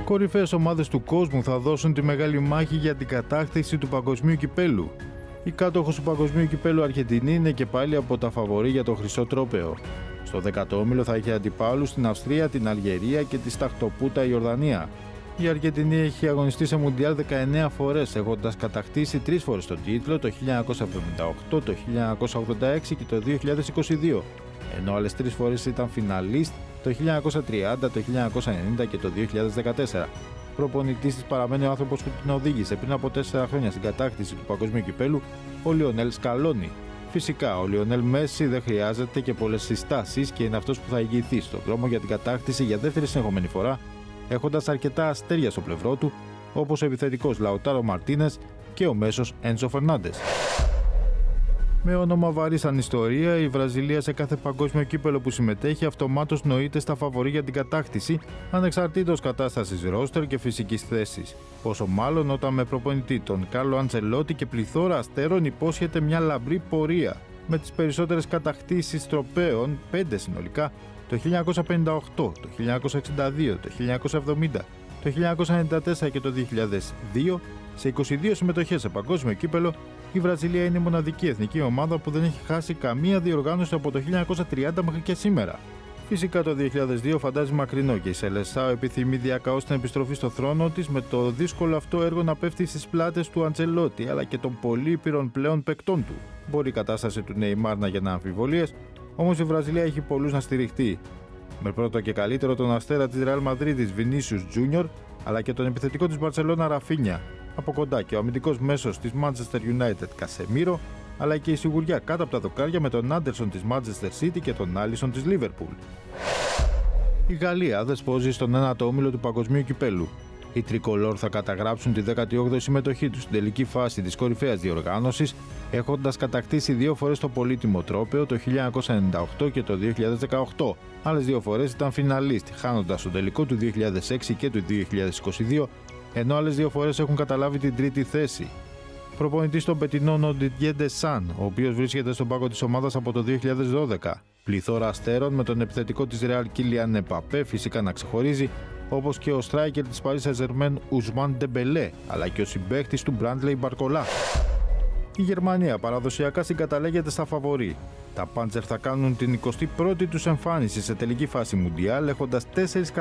Κορυφαίες ομάδες του κόσμου θα δώσουν τη μεγάλη μάχη για την κατάκτηση του παγκοσμίου κυπέλου. Η κάτοχος του παγκοσμίου κυπέλου Αργεντινή είναι και πάλι από τα φαβορί για το χρυσό τρόπαιο. Στο 10ο όμιλο θα έχει αντιπάλους στην Αυστρία, την Αλγερία και τη σταχτοπούτα Ιορδανία. Η Αργεντινή έχει αγωνιστεί σε Μουντιάλ 19 φορές, έχοντας κατακτήσει 3 φορές τον τίτλο, το 1978, το 1986 και το 2022, ενώ άλλες 3 φορές ήταν φιναλίστ το 1930, το 1990 και το 2014. Προπονητής της παραμένει ο άνθρωπος που την οδήγησε πριν από 4 χρόνια στην κατάκτηση του παγκοσμίου κυπέλου, ο Λιονέλ Σκαλόνι. Φυσικά, ο Λιονέλ Μέση δεν χρειάζεται και πολλές συστάσεις και είναι αυτός που θα ηγηθεί στον δρόμο για την κατάκτηση για δεύτερη συνεχόμενη φορά, έχοντας αρκετά αστέρια στο πλευρό του, όπως ο επιθετικός Λαουτάρο Μαρτίνες και ο μέσος Έντσο Φερνάντες. Με όνομα βαρύ σαν ιστορία, η Βραζιλία σε κάθε παγκόσμιο κύπελο που συμμετέχει αυτομάτως νοείται στα φαβορί για την κατάκτηση, ανεξαρτήτως κατάστασης ρόστερ και φυσικής θέσης. Πόσο μάλλον όταν με προπονητή τον Κάρλο Αντσελότη και πληθώρα αστέρων υπόσχεται μια λαμπρή πορεία, με τις περισσότερες κατακτήσεις τροπαίων, 5 συνολικά, το 1958, το 1962, το 1970, το 1994 και το 2002, σε 22 συμμετοχές σε παγκόσμιο κύπελο, η Βραζιλία είναι η μοναδική εθνική ομάδα που δεν έχει χάσει καμία διοργάνωση από το 1930 μέχρι και σήμερα. Φυσικά το 2002 φαντάζει μακρινό και η Σελεσάο επιθυμεί διακαώς την επιστροφή στο θρόνο της, με το δύσκολο αυτό έργο να πέφτει στις πλάτες του Αντσελότη αλλά και των πολύπειρων πλέον παικτών του. Μπορεί η κατάσταση του Νεϊμάρ να γεννά αμφιβολίες, όμως η Βραζιλία έχει πολλούς να στηριχτεί. Με πρώτο και καλύτερο τον αστέρα της Ρεάλ Μαδρίτης Βινίσιους Τζούνιορ, αλλά και τον επιθετικό της Μπαρσελόνα Ραφίνια. Από κοντά και ο αμυντικός μέσος της Manchester United Κασεμίρο, αλλά και η σιγουριά κάτω από τα δοκάρια με τον Άντερσον της Manchester City και τον Άλισον της Liverpool. Η Γαλλία δεσπόζει στον 9ο όμιλο του παγκοσμίου κυπέλου. Οι Τρικολόρ θα καταγράψουν τη 18η συμμετοχή τους στην τελική φάση της κορυφαίας διοργάνωσης, έχοντας κατακτήσει 2 φορές το πολύτιμο τρόπαιο το 1998 και το 2018. Άλλες 2 φορές ήταν φιναλίστ, χάνοντας το τελικό του 2006 και του 2022, ενώ άλλες 2 φορές έχουν καταλάβει την τρίτη θέση. Προπονητής των Πετινών ο Ντιντιέ Ντεσάν, ο οποίος βρίσκεται στον πάγκο της ομάδας από το 2012. Πληθώρα αστέρων με τον επιθετικό της Ρεάλ Κίλιαν Εμπαπέ φυσικά να ξεχωρίζει, όπως και ο στράικερ της Paris Saint-Germain Ουσμάν Ντεμπελέ, αλλά και ο συμπαίκτης του Μπράντλεϊ Μπαρκολά. Η Γερμανία παραδοσιακά συγκαταλέγεται στα φαβορί. Τα Πάντζερ θα κάνουν την 21η τους εμφάνιση σε τελική φάση Μουντιάλ, έχοντας 4